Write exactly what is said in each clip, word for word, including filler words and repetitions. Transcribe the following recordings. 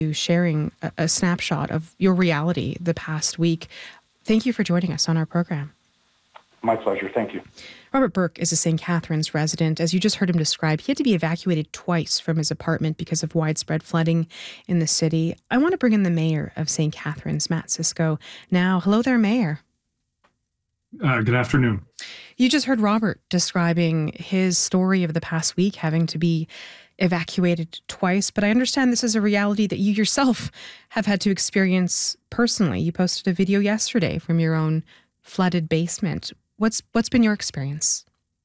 sharing a, a snapshot of your reality the past week. Thank you for joining us on our program. My pleasure. Thank you. Robert Burke is a Saint Catharines resident. As you just heard him describe, he had to be evacuated twice from his apartment because of widespread flooding in the city. I want to bring in the mayor of Saint Catharines, Matt Cisco. Now, hello there, Mayor. Uh, good afternoon. You just heard Robert describing his story of the past week, having to be evacuated twice, but I understand this is a reality that you yourself have had to experience personally. You posted a video yesterday from your own flooded basement. What's what's been your experience?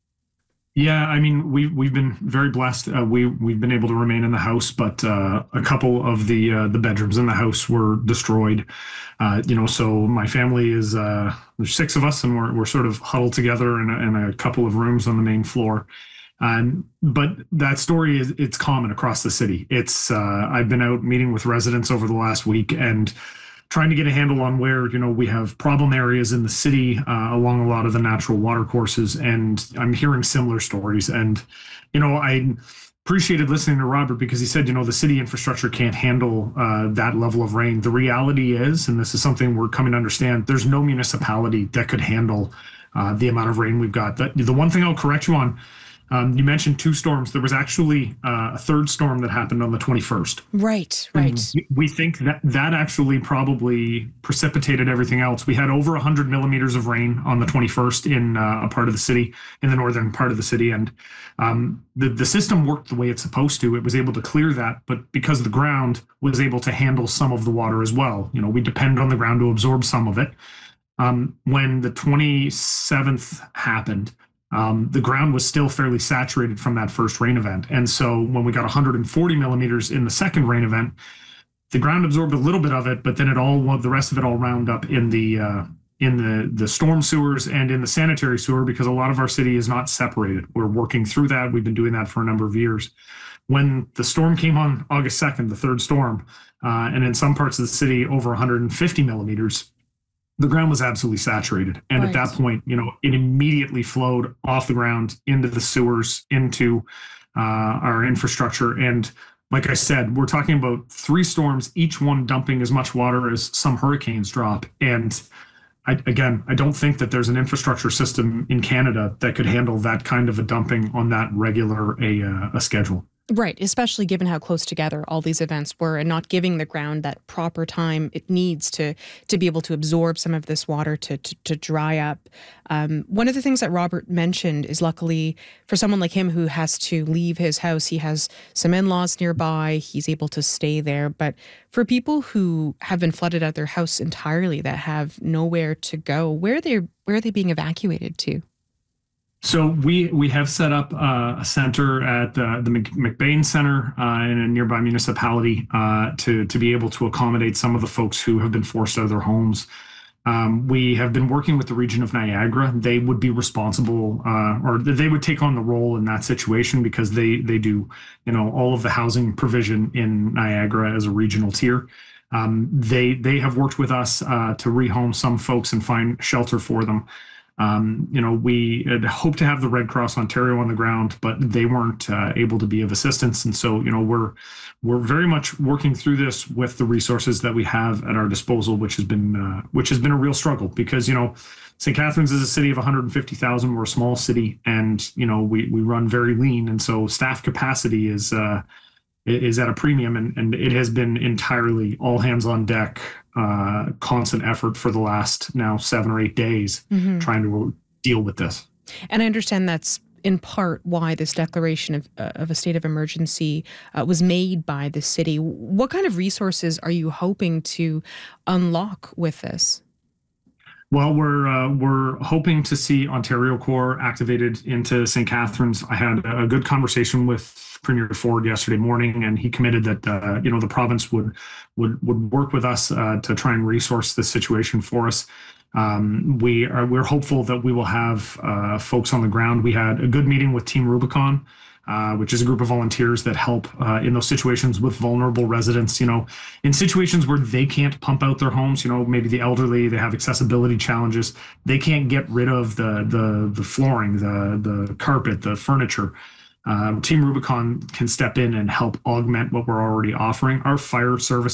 Yeah, I mean, we we've been very blessed. Uh, we we've been able to remain in the house, but uh, a couple of the uh, the bedrooms in the house were destroyed. Uh, you know, so my family is uh, there's six of us, and we're we're sort of huddled together in a, in a couple of rooms on the main floor. Um, but that story is it's common across the city. It's uh, I've been out meeting with residents over the last week and trying to get a handle on where, you know, we have problem areas in the city uh, along a lot of the natural water courses. And I'm hearing similar stories. And, you know, I appreciated listening to Robert because he said, you know, the city infrastructure can't handle uh, that level of rain. The reality is, and this is something we're coming to understand, there's no municipality that could handle uh, the amount of rain we've got. The, the one thing I'll correct you on, Um, you mentioned two storms. There was actually uh, a third storm that happened on the twenty-first. Right, right. And we think that that actually probably precipitated everything else. We had over one hundred millimeters of rain on the twenty-first in uh, a part of the city, in the northern part of the city. And um, the, the system worked the way it's supposed to. It was able to clear that, but because the ground was able to handle some of the water as well. You know, we depend on the ground to absorb some of it. Um, when the twenty-seventh happened, Um, the ground was still fairly saturated from that first rain event. And so when we got one hundred forty millimeters in the second rain event, the ground absorbed a little bit of it, but then it all, the rest of it all wound up in the, uh, in the, the storm sewers and in the sanitary sewer because a lot of our city is not separated. We're working through that. We've been doing that for a number of years. When the storm came on August second, the third storm, uh, and in some parts of the city over one hundred fifty millimeters, the ground was absolutely saturated. And right. At that point, you know, it immediately flowed off the ground into the sewers, into uh, our infrastructure. And like I said, we're talking about three storms, each one dumping as much water as some hurricanes drop. And I, again, I don't think that there's an infrastructure system in Canada that could handle that kind of a dumping on that regular a, uh, a schedule. Right, especially given how close together all these events were and not giving the ground that proper time it needs to to be able to absorb some of this water to to, to dry up. Um, one of the things that Robert mentioned is luckily for someone like him who has to leave his house, he has some in-laws nearby, he's able to stay there. But for people who have been flooded out of their house entirely, that have nowhere to go, where are they, where are they being evacuated to? So we we have set up uh, a center at uh, the McBain Center uh, in a nearby municipality uh, to to be able to accommodate some of the folks who have been forced out of their homes. Um, we have been working with the region of Niagara. They would be responsible, uh, or they would take on the role in that situation because they they do, you know, all of the housing provision in Niagara as a regional tier. Um, they they have worked with us uh, to rehome some folks and find shelter for them. Um, you know, we had hoped to have the Red Cross Ontario on the ground, but they weren't uh, able to be of assistance. And so, you know, we're we're very much working through this with the resources that we have at our disposal, which has been uh, which has been a real struggle because, you know, Saint Catharines is a city of one hundred fifty thousand. We're a small city, and you know, we we run very lean, and so staff capacity is uh, is at a premium, and and it has been entirely all hands on deck. Uh, constant effort for the last now seven or eight days mm-hmm. trying to deal with this. And I understand that's in part why this declaration of, uh, of a state of emergency uh, was made by the city. What kind of resources are you hoping to unlock with this? Well, we're uh, we're hoping to see Ontario Corps activated into Saint Catharines. I had a good conversation with Premier Ford yesterday morning, and he committed that uh, you know the province would would would work with us uh, to try and resource this situation for us. Um, we are we're hopeful that we will have uh, folks on the ground. We had a good meeting with Team Rubicon, uh, which is a group of volunteers that help uh, in those situations with vulnerable residents. You know, in situations where they can't pump out their homes. You know, maybe the elderly, they have accessibility challenges. They can't get rid of the the the flooring, the the carpet, the furniture. Uh, Team Rubicon can step in and help augment what we're already offering. Our fire service